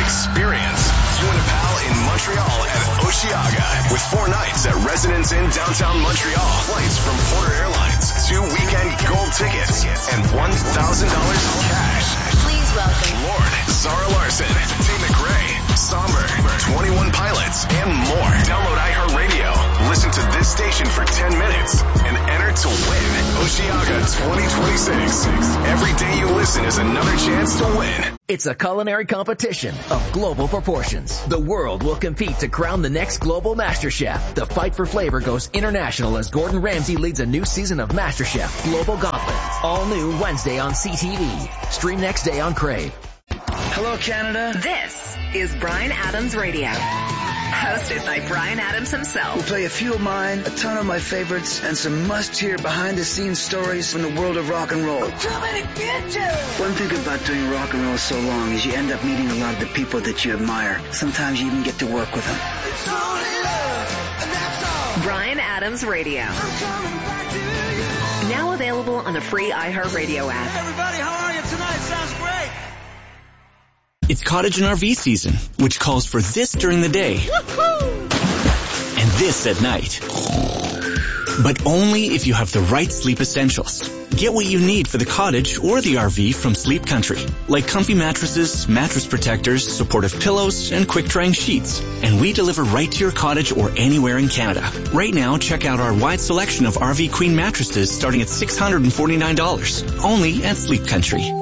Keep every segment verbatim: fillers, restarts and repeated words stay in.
experience. You and a pal in Montreal at Osheaga with four nights at Residence Inn downtown Montreal. Flights from Porter Airlines, two weekend gold tickets, and one thousand dollars cash. Please welcome Lord, Zara Larson, T. McRae, Somber, twenty-one Pilots, and more. Download iHeartRadio. Listen to this station for ten minutes and enter to win Osheaga twenty twenty-six. Every day you listen is another chance to win. It's a culinary competition of global proportions. The world will compete to crown the next global MasterChef. The fight for flavor goes international as Gordon Ramsay leads a new season of MasterChef Global Gauntlet. All new Wednesday on C T V. Stream next day on Crave. Hello, Canada. This is Bryan Adams Radio. Hosted by Bryan Adams himself. We'll play a few of mine, a ton of my favorites, and some must-hear behind-the-scenes stories from the world of rock and roll. I'm coming to get you! One thing about doing rock and roll so long is you end up meeting a lot of the people that you admire. Sometimes you even get to work with them. It's only love, and that's all. Bryan Adams Radio. I'm coming back to you. Now available on the free iHeartRadio app. Hey, everybody, how are you tonight? Sounds great. It's cottage and R V season, which calls for this during the day and this at night. But only if you have the right sleep essentials. Get what you need for the cottage or the R V from Sleep Country, like comfy mattresses, mattress protectors, supportive pillows, and quick-drying sheets. And we deliver right to your cottage or anywhere in Canada. Right now, check out our wide selection of R V Queen mattresses starting at six hundred forty-nine dollars, only at Sleep Country.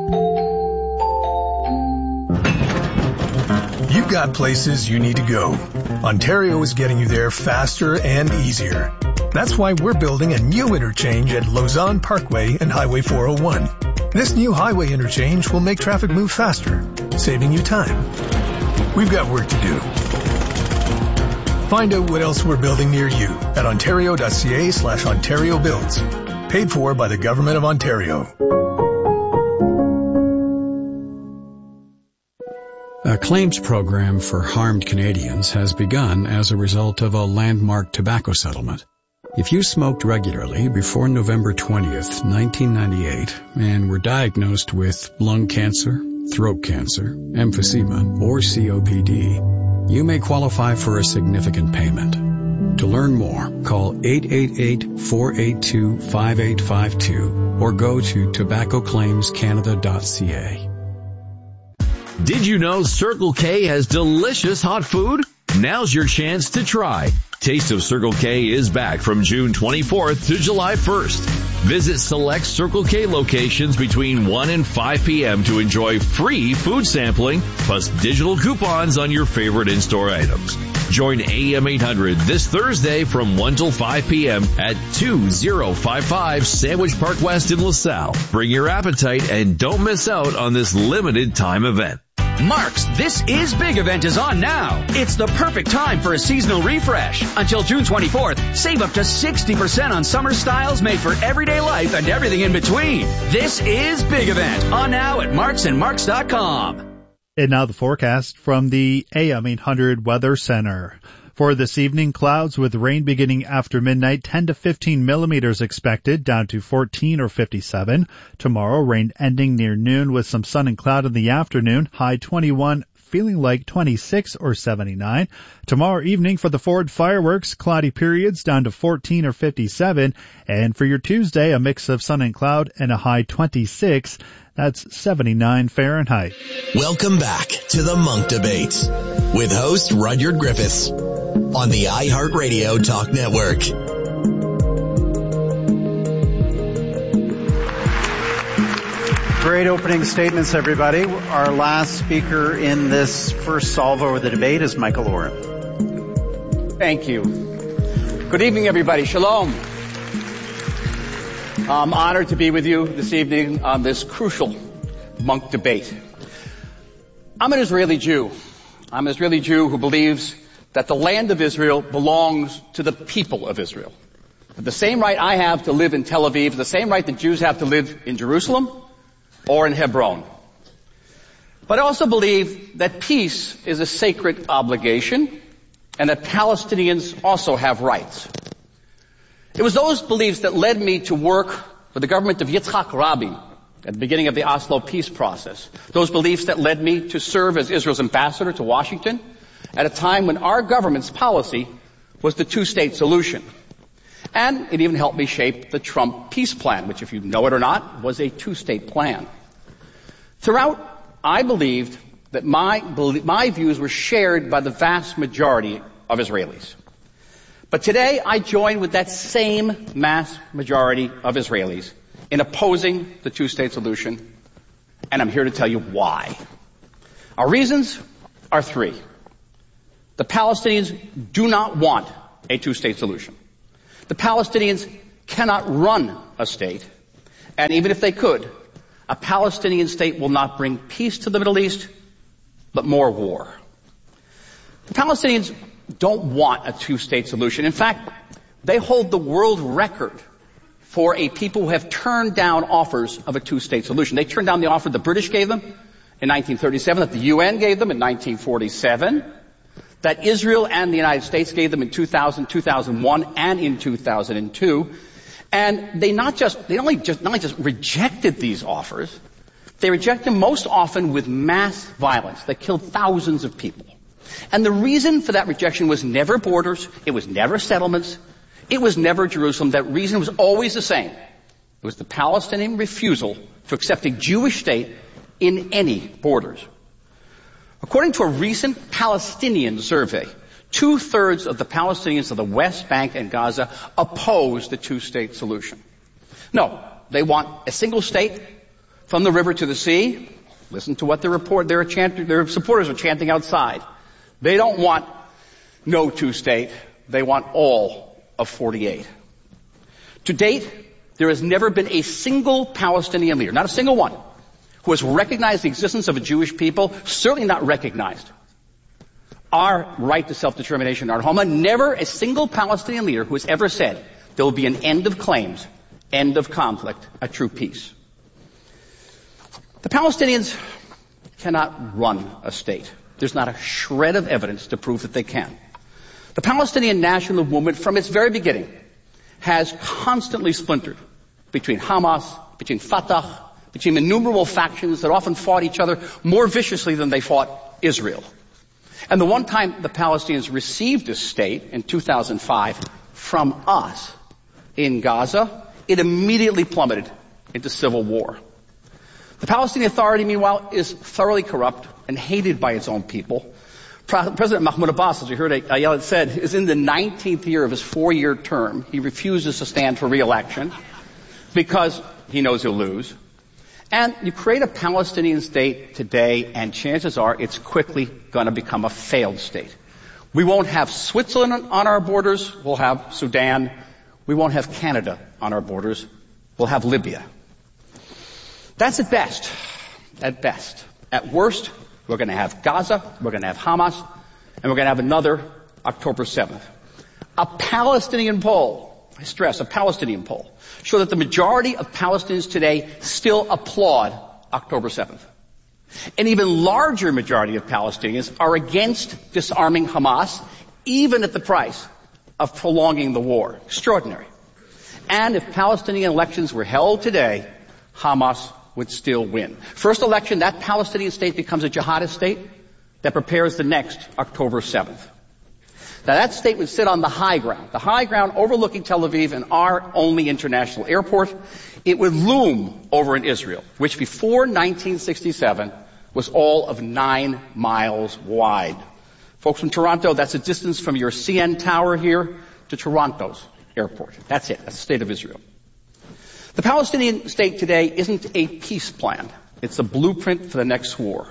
You've got places you need to go. Ontario is getting you there faster and easier. That's why we're building a new interchange at Lausanne Parkway and Highway four oh one. This new highway interchange will make traffic move faster, saving you time. We've got work to do. Find out what else we're building near you at ontario.ca slash Ontario Builds. Paid for by the Government of Ontario. A claims program for harmed Canadians has begun as a result of a landmark tobacco settlement. If you smoked regularly before November twentieth, nineteen ninety-eight, and were diagnosed with lung cancer, throat cancer, emphysema, or C O P D, you may qualify for a significant payment. To learn more, call eight eight eight, four eight two, five eight five two or go to tobacco claims canada dot c a. Did you know Circle K has delicious hot food? Now's your chance to try. Taste of Circle K is back from June twenty-fourth to July first. Visit select Circle K locations between one and five p.m. to enjoy free food sampling, plus digital coupons on your favorite in-store items. Join A M eight hundred this Thursday from one till five p.m. at two thousand fifty-five Sandwich Park West in LaSalle. Bring your appetite and don't miss out on this limited time event. Mark's This Is Big event is on now. It's the perfect time for a seasonal refresh. Until June twenty-fourth, save up to sixty percent on summer styles made for everyday life and everything in between. This Is Big event on now at marks and marks dot com. And now the forecast from the A M eight hundred Weather Center. For this evening, clouds with rain beginning after midnight, ten to fifteen millimeters expected, down to fourteen or fifty-seven. Tomorrow, rain ending near noon with some sun and cloud in the afternoon, high twenty-one, feeling like twenty-six or seventy-nine. Tomorrow evening for the Ford fireworks, cloudy periods down to fourteen or fifty-seven. And for your Tuesday, a mix of sun and cloud and a high twenty-six. That's seventy-nine Fahrenheit. Welcome back to the Monk Debate with host Rudyard Griffiths on the iHeartRadio Talk Network. Great opening statements, everybody. Our last speaker in this first salvo of the debate is Michael Oren. Thank you. Good evening, everybody. Shalom. I'm honored to be with you this evening on this crucial Monk debate. I'm an Israeli Jew. I'm an Israeli Jew who believes that the land of Israel belongs to the people of Israel. The same right I have to live in Tel Aviv, the same right that Jews have to live in Jerusalem or in Hebron. But I also believe that peace is a sacred obligation and that Palestinians also have rights. It was those beliefs that led me to work for the government of Yitzhak Rabin at the beginning of the Oslo peace process. Those beliefs that led me to serve as Israel's ambassador to Washington at a time when our government's policy was the two-state solution. And it even helped me shape the Trump peace plan, which, if you know it or not, was a two-state plan. Throughout, I believed that my, my views were shared by the vast majority of Israelis. But today, I join with that same mass majority of Israelis in opposing the two-state solution, and I'm here to tell you why. Our reasons are three. The Palestinians do not want a two-state solution. The Palestinians cannot run a state, and even if they could, a Palestinian state will not bring peace to the Middle East, but more war. The Palestinians don't want a two-state solution. In fact, they hold the world record for a people who have turned down offers of a two-state solution. They turned down the offer the British gave them in nineteen thirty-seven, that the U N gave them in nineteen forty-seven, that Israel and the United States gave them in two thousand, two thousand one, and in two thousand two. And they not just, they only just, not only just rejected these offers, they reject them most often with mass violence that killed thousands of people. And the reason for that rejection was never borders, it was never settlements, it was never Jerusalem. That reason was always the same. It was the Palestinian refusal to accept a Jewish state in any borders. According to a recent Palestinian survey, two-thirds of the Palestinians of the West Bank and Gaza oppose the two-state solution. No, they want a single state from the river to the sea. Listen to what their report, their, chant, their supporters are chanting outside. They don't want no two-state. They want all of forty-eight. To date, there has never been a single Palestinian leader, not a single one, who has recognized the existence of a Jewish people, certainly not recognized our right to self-determination in our homeland. Never a single Palestinian leader who has ever said there will be an end of claims, end of conflict, a true peace. The Palestinians cannot run a state. There's not a shred of evidence to prove that they can. The Palestinian national movement, from its very beginning, has constantly splintered between Hamas, between Fatah, between innumerable factions that often fought each other more viciously than they fought Israel. And the one time the Palestinians received a state in two thousand five from us in Gaza, it immediately plummeted into civil war. The Palestinian Authority, meanwhile, is thoroughly corrupt and hated by its own people. President Mahmoud Abbas, as we heard Ayala said, is in the nineteenth year of his four-year term. He refuses to stand for re-election because he knows he'll lose. And you create a Palestinian state today, and chances are it's quickly going to become a failed state. We won't have Switzerland on our borders. We'll have Sudan. We won't have Canada on our borders. We'll have Libya. That's at best. At best. At worst, we're going to have Gaza, we're going to have Hamas, and we're going to have another October seventh. A Palestinian poll, I stress, a Palestinian poll, show that the majority of Palestinians today still applaud October seventh. An even larger majority of Palestinians are against disarming Hamas, even at the price of prolonging the war. Extraordinary. And if Palestinian elections were held today, Hamas would still win. First election, that Palestinian state becomes a jihadist state that prepares the next October seventh. Now that state would sit on the high ground, the high ground overlooking Tel Aviv and our only international airport. It would loom over in Israel, which before nineteen sixty-seven was all of nine miles wide. Folks from Toronto, that's a distance from your C N Tower here to Toronto's airport. That's it. That's the state of Israel. The Palestinian state today isn't a peace plan. It's a blueprint for the next war.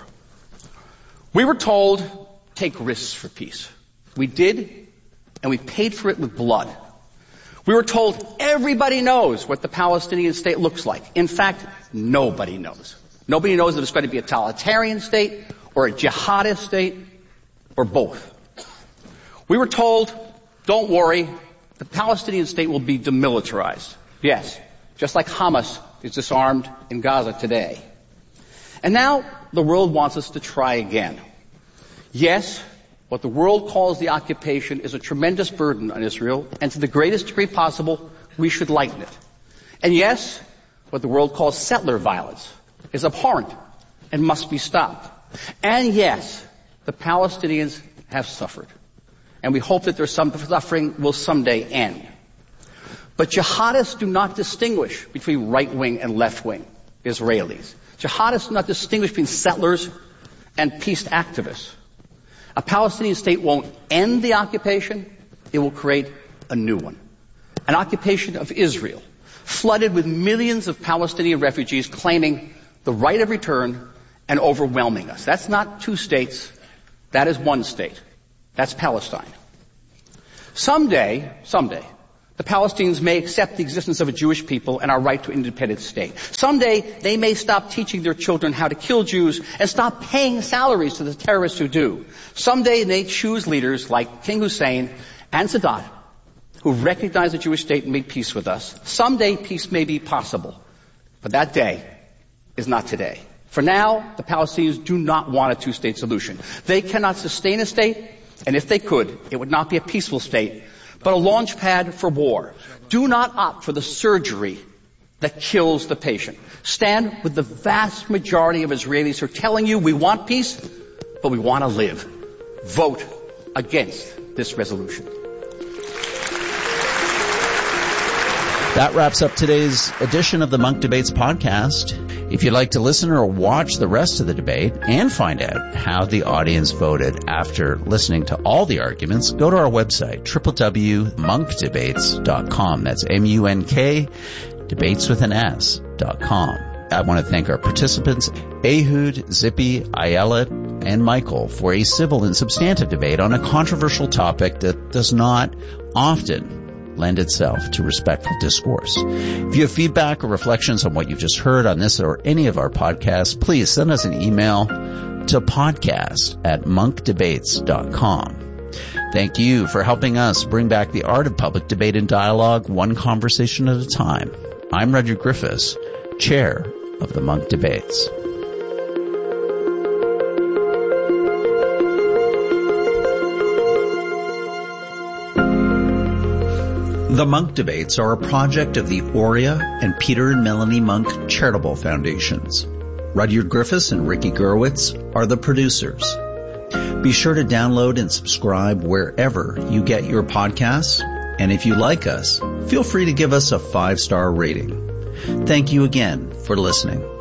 We were told, take risks for peace. We did, and we paid for it with blood. We were told everybody knows what the Palestinian state looks like. In fact, nobody knows. Nobody knows if it's going to be a totalitarian state or a jihadist state or both. We were told, don't worry, the Palestinian state will be demilitarized. Yes. Just like Hamas is disarmed in Gaza today. And now the world wants us to try again. Yes, what the world calls the occupation is a tremendous burden on Israel, and to the greatest degree possible, we should lighten it. And yes, what the world calls settler violence, is abhorrent and must be stopped. And yes, the Palestinians have suffered. And we hope that their suffering will someday end. But jihadists do not distinguish between right-wing and left-wing Israelis. Jihadists do not distinguish between settlers and peace activists. A Palestinian state won't end the occupation, it will create a new one. An occupation of Israel, flooded with millions of Palestinian refugees claiming the right of return and overwhelming us. That's not two states, that is one state. That's Palestine. Someday, someday, the Palestinians may accept the existence of a Jewish people and our right to an independent state. Someday, they may stop teaching their children how to kill Jews and stop paying salaries to the terrorists who do. Someday, they choose leaders like King Hussein and Sadat who recognize the Jewish state and made peace with us. Someday, peace may be possible. But that day is not today. For now, the Palestinians do not want a two-state solution. They cannot sustain a state, and if they could, it would not be a peaceful state, but a launch pad for war. Do not opt for the surgery that kills the patient. Stand with the vast majority of Israelis who are telling you we want peace, but we want to live. Vote against this resolution. That wraps up today's edition of the Munk Debates podcast. If you'd like to listen or watch the rest of the debate and find out how the audience voted after listening to all the arguments, go to our website, w w w dot munk debates dot com. That's M U N K, debates with an S, dot com. I want to thank our participants, Ehud, Zippy, Ayelet, and Michael, for a civil and substantive debate on a controversial topic that does not often lend itself to respectful discourse. If you have feedback or reflections on what you've just heard on this or any of our podcasts, please send us an email to podcast at munk debates dot com. Thank you for helping us bring back the art of public debate and dialogue, one conversation at a time. I'm Rudyard Griffiths, chair of the Munk Debates. The Munk Debates are a project of the Aurea and Peter and Melanie Munk Charitable Foundations. Rudyard Griffiths and Ricky Gurwitz are the producers. Be sure to download and subscribe wherever you get your podcasts. And if you like us, feel free to give us a five-star rating. Thank you again for listening.